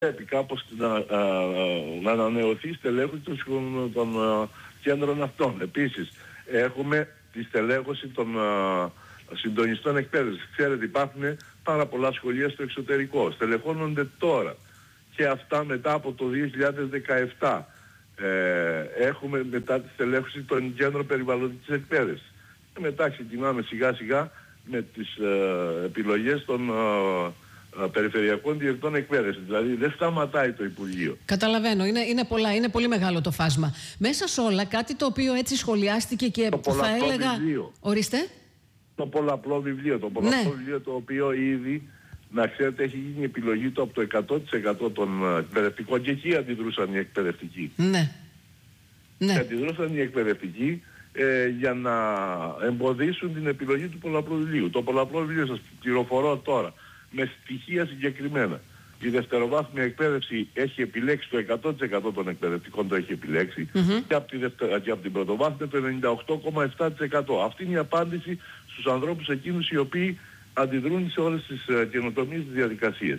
πρέπει κάπως να ανανεωθεί η στελέχωση των κέντρων αυτών. Επίσης, έχουμε τη στελέχωση των συντονιστών εκπαίδευσης. Ξέρετε, υπάρχουν πάρα πολλά σχολεία στο εξωτερικό. Στελεχώνονται τώρα. Και αυτά μετά από το 2017. Έχουμε μετά τη στελέχωση των κέντρων περιβαλλοντικής εκπαίδευσης. Και μετά ξεκινάμε σιγά σιγά με τις επιλογές των περιφερειακών διεκτών εκπαίδευσης. Δηλαδή δεν σταματάει το Υπουργείο. Καταλαβαίνω, είναι πολλά, είναι πολύ μεγάλο το φάσμα. Μέσα σε όλα κάτι το οποίο έτσι σχολιάστηκε και θα έλεγα... Βιβλίο. Ορίστε. Το πολλαπλό βιβλίο. Το πολλαπλό βιβλίο, το οποίο ήδη, να ξέρετε, έχει γίνει η επιλογή του από το 100% των εκπαιδευτικών, και εκεί αντιδρούσαν οι εκπαιδευτικοί. Ναι. Ναι. Αντιδρούσαν οι εκπαιδευτικοί για να εμποδίσουν την επιλογή του πολλαπλού βιβλίου. Το πολλαπλό βιβλίο, σας πληροφορώ τώρα, με στοιχεία συγκεκριμένα. Η δευτεροβάθμια εκπαίδευση έχει επιλέξει, το 100% των εκπαιδευτικών το έχει επιλέξει, και από την πρωτοβάθμια το 98,7%. Αυτή είναι η απάντηση στους ανθρώπους εκείνους οι οποίοι αντιδρούν σε όλες τις καινοτομίες της διαδικασίας.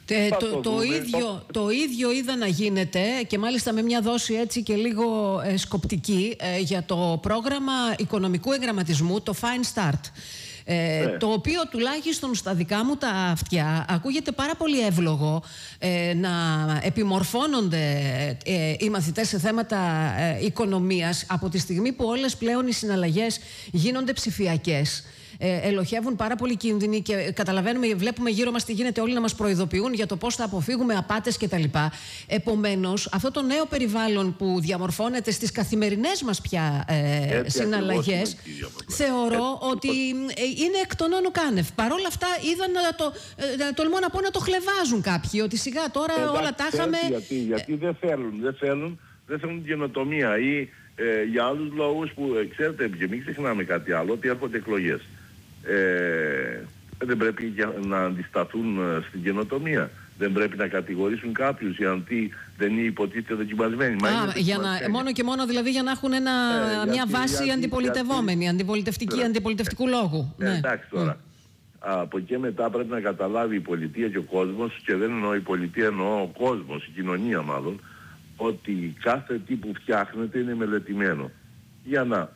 Το ίδιο είδα να γίνεται, και μάλιστα με μια δόση έτσι και λίγο σκοπτική, για το πρόγραμμα οικονομικού εγγραμματισμού, το Fine Start. Το οποίο τουλάχιστον στα δικά μου τα αυτιά ακούγεται πάρα πολύ εύλογο να επιμορφώνονται οι μαθητές σε θέματα οικονομίας από τη στιγμή που όλες πλέον οι συναλλαγές γίνονται ψηφιακές. Ελοχεύουν πάρα πολλοί κίνδυνοι και καταλαβαίνουμε, βλέπουμε γύρω μας τι γίνεται, όλοι να μας προειδοποιούν για το πώς θα αποφύγουμε απάτες κτλ. Επομένως, αυτό το νέο περιβάλλον που διαμορφώνεται στις καθημερινές μας πια συναλλαγές, θεωρώ ότι είναι εκ των όνου κάνευ. Παρ' όλα αυτά, είδα τολμώ να πω να το χλευάζουν κάποιοι, ότι σιγά τώρα όλα τα είχαμε. Γιατί δεν θέλουν καινοτομία ή για άλλους λόγους που, ξέρετε, και μην ξεχνάμε κάτι άλλο, ότι έρχονται εκλογές. Δεν πρέπει να αντισταθούν στην καινοτομία. Δεν πρέπει να κατηγορήσουν κάποιους γιατί δεν είναι υποτίθεται δοκιμασμένοι. Μόνο και μόνο δηλαδή για να έχουν μια βάση αντιπολιτευόμενη, αντιπολιτευτικού λόγου. Εντάξει τώρα. Από εκεί μετά πρέπει να καταλάβει η πολιτεία και ο κόσμος, και δεν εννοώ η πολιτεία, εννοώ ο κόσμος, η κοινωνία μάλλον, ότι κάθε τι που φτιάχνεται είναι μελετημένο για να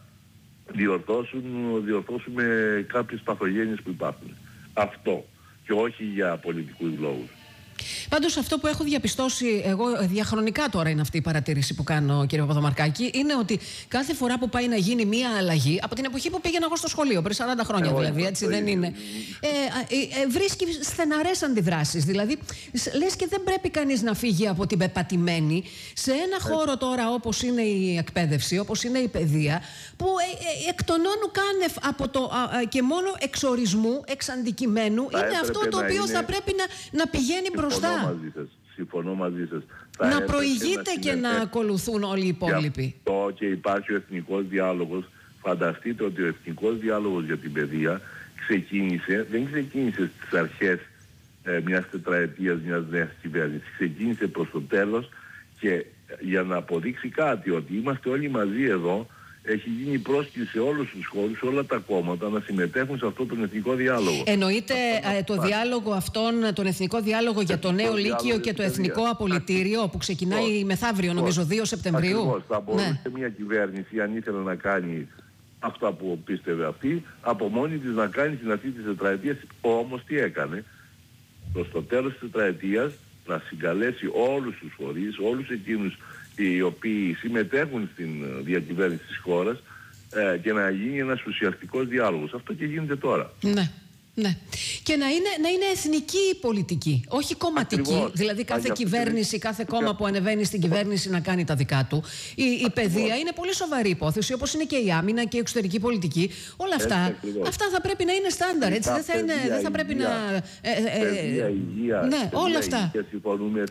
διορθώσουμε κάποιες παθογένειες που υπάρχουν. Αυτό, και όχι για πολιτικούς λόγους. Πάντως αυτό που έχω διαπιστώσει εγώ διαχρονικά, τώρα είναι αυτή η παρατήρηση που κάνω, κύριε Παπαδομαρκάκη, είναι ότι κάθε φορά που πάει να γίνει μία αλλαγή, από την εποχή που πήγαινα εγώ στο σχολείο, πριν 40 χρόνια δηλαδή, έτσι δεν είναι, βρίσκει στεναρές αντιδράσεις. Δηλαδή, λες και δεν πρέπει κανείς να φύγει από την πεπατημένη σε ένα χώρο τώρα όπως είναι η εκπαίδευση, όπως είναι η παιδεία, που εκ των όνου κάνευ από το και μόνο εξορισμού, εξαντικημένου, είναι αυτό το οποίο θα πρέπει να πηγαίνει μπροστά. Συμφωνώ μαζί σας. Να προηγείται και να ακολουθούν όλοι οι υπόλοιποι. Γι' αυτό και υπάρχει ο εθνικός διάλογος. Φανταστείτε ότι ο εθνικός διάλογος για την παιδεία δεν ξεκίνησε στις αρχές μιας τετραετίας μιας νέας κυβέρνησης. Ξεκίνησε προς το τέλος, και για να αποδείξει κάτι ότι είμαστε όλοι μαζί εδώ, έχει γίνει πρόσκληση σε όλους τους χώρους, σε όλα τα κόμματα να συμμετέχουν σε αυτόν τον εθνικό διάλογο. Εννοείται το διάλογο αυτόν, τον εθνικό διάλογο για το νέο Λύκειο και το εθνικό απολυτήριο που ξεκινάει μεθαύριο, νομίζω 2 Σεπτεμβρίου. Ακριβώς. Θα μπορούσε μια κυβέρνηση, αν ήθελε να κάνει αυτά που πίστευε αυτή, από μόνη της να κάνει στην αρχή της τετραετίας. Όμως τι έκανε? Προς το τέλος της τετραετίας να συγκαλέσει όλους τους φορείς, όλους εκείνους οι οποίοι συμμετέχουν στην διακυβέρνηση της χώρας, και να γίνει ένας ουσιαστικός διάλογος. Αυτό και γίνεται τώρα. Ναι. Και να είναι εθνική η πολιτική, όχι κομματική. Ακριβώς. Δηλαδή κάθε κυβέρνηση, κάθε κόμμα που ανεβαίνει στην κυβέρνηση να κάνει τα δικά του. Η παιδεία είναι πολύ σοβαρή υπόθεση, όπως είναι και η άμυνα και η εξωτερική πολιτική. Όλα αυτά θα πρέπει να είναι στάνταρ. Έτσι, δεν θα πρέπει να... Παιδεία, υγεία, ναι, όλα αυτά. Και συμφωνούμε,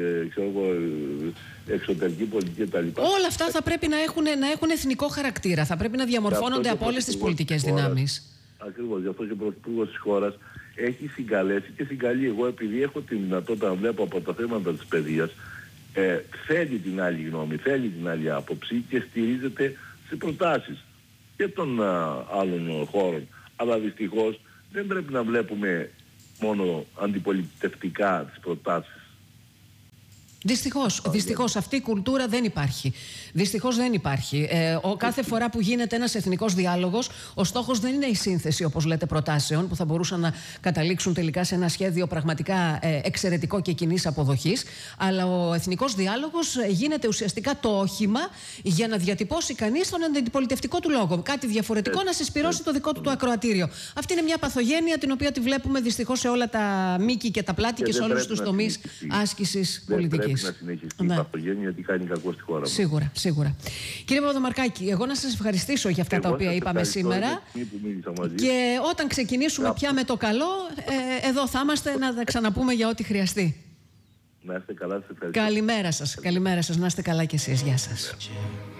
εξωτερική πολιτική κτλ. Όλα αυτά θα πρέπει να έχουν εθνικό χαρακτήρα. Θα πρέπει να διαμορφώνονται από όλες τις πολιτικές δυνάμεις. Ακριβώς, γι' αυτό και ο Πρωθυπουργός της χώρας έχει συγκαλέσει και συγκαλεί. Εγώ, επειδή έχω τη δυνατότητα να βλέπω από τα θέματα της παιδείας, θέλει την άλλη γνώμη, θέλει την άλλη άποψη και στηρίζεται σε προτάσεις και των άλλων χώρων. Αλλά δυστυχώς δεν πρέπει να βλέπουμε μόνο αντιπολιτευτικά τις προτάσεις Δυστυχώς αυτή η κουλτούρα δεν υπάρχει. Δυστυχώς δεν υπάρχει. Κάθε φορά που γίνεται ένας εθνικός διάλογος, ο στόχος δεν είναι η σύνθεση, όπως λέτε, προτάσεων που θα μπορούσαν να καταλήξουν τελικά σε ένα σχέδιο πραγματικά εξαιρετικό και κοινής αποδοχής. Αλλά ο εθνικός διάλογος γίνεται ουσιαστικά το όχημα για να διατυπώσει κανείς τον αντιπολιτευτικό του λόγο. Κάτι διαφορετικό, να συσπυρώσει το δικό του το ακροατήριο. Αυτή είναι μια παθογένεια την οποία τη βλέπουμε δυστυχώς σε όλα τα μήκη και τα πλάτη και σε όλους τους τομείς άσκησης πολιτικής. Να συνεχιστεί η παθογένεια, γιατί κάνει κακό στη χώρα μας. Σίγουρα. Κύριε Παπαδομαρκάκη, εγώ να σας ευχαριστήσω για αυτά τα οποία είπαμε σήμερα. Και όταν ξεκινήσουμε πια με το καλό, εδώ θα είμαστε να τα ξαναπούμε για ό,τι χρειαστεί. Να είστε καλά, σας ευχαριστώ. Καλημέρα σας. Να είστε καλά κι εσείς. Γεια σας.